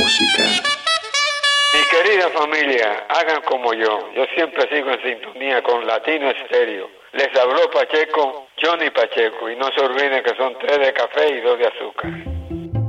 música. Mi querida familia, hagan como yo. Yo siempre sigo en sintonía con Latino Estéreo. Les habló Pacheco, Johnny Pacheco. Y no se olviden que son 3 de café y 2 de azúcar.